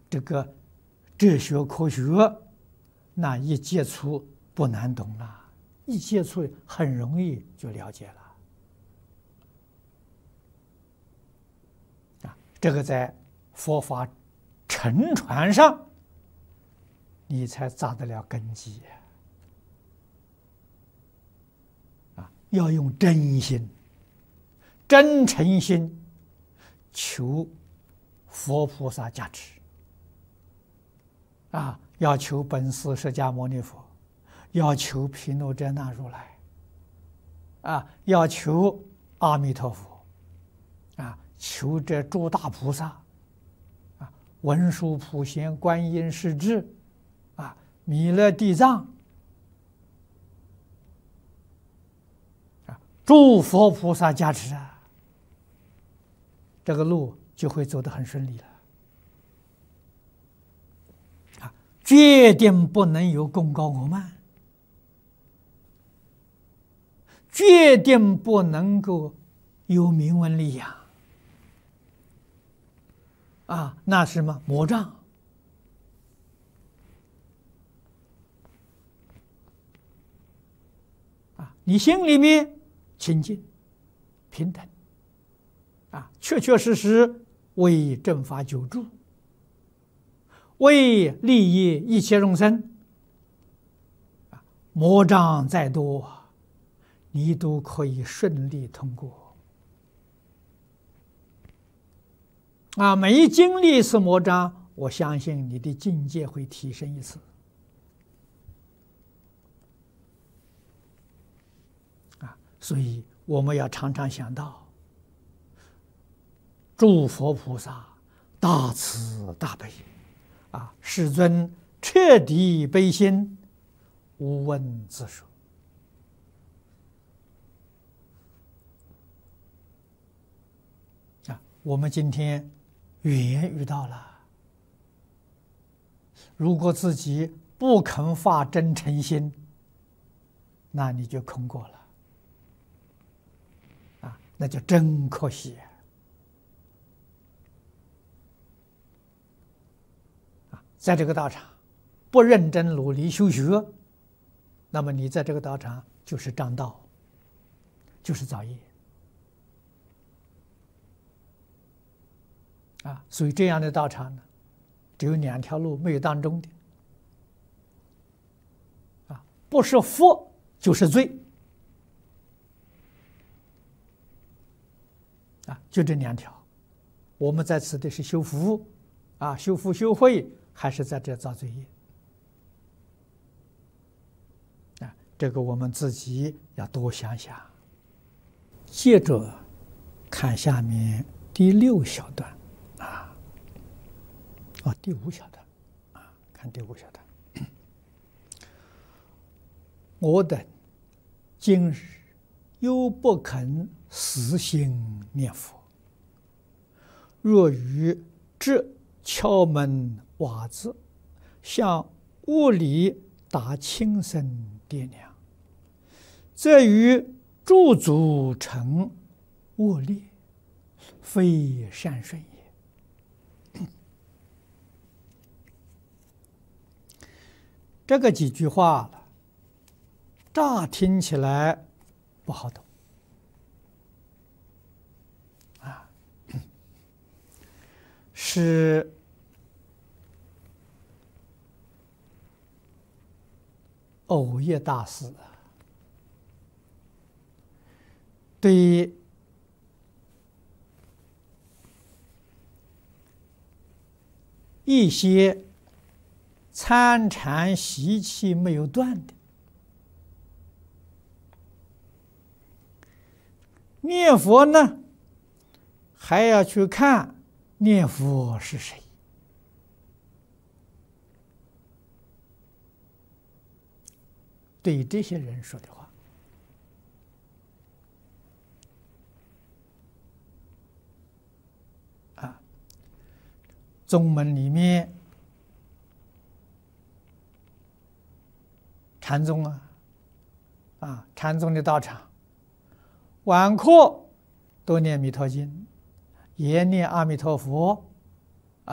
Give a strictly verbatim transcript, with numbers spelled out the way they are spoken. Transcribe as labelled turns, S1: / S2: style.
S1: 这个哲学科学，那一接触不难懂了，一接触很容易就了解了。啊，这个在佛法沉船上，你才扎得了根基啊！要用真心、真诚心求佛菩萨加持啊！要求本师释迦牟尼佛，要求毗卢遮那如来啊，要求阿弥陀佛啊，求这诸大菩萨啊，文殊普贤观音势至啊，弥勒地藏啊，诸佛菩萨加持啊，这个路就会走得很顺利了啊！决定不能有功高我慢，决定不能够有名闻利养啊！那是什么魔障啊？你心里面清净平等啊，确确实实为正法久住，为利益一切众生啊，魔障再多，你都可以顺利通过啊！每经历一次魔障，我相信你的境界会提升一次啊！所以我们要常常想到，诸佛菩萨大慈大悲啊，世尊彻底悲心，无问自说。啊，我们今天缘遇到了，如果自己不肯发真诚心，那你就空过了啊，那就真可惜啊！在这个道场不认真努力修学，那么你在这个道场就是障道，就是造业啊！所以这样的道场呢，只有两条路，没有当中的啊，不是福就是罪啊，就这两条。我们在此的是修福啊，修福修慧，还是在这造罪业啊？这个我们自己要多想想。接着看下面第六小段啊，哦，第五小段啊，看第五小段。我等今日犹不肯死心念佛，若于这敲门瓦子，向屋里打轻声爹娘，则于驻足成恶劣，非善顺也。这个几句话了，乍听起来不好懂啊，是藕益大师对一些参禅习气没有断的，念佛呢，还要去看念佛是谁。对这些人说的话，啊，宗门里面禅宗啊，啊，禅宗的道场，晚课都念弥陀经，也念阿弥陀佛，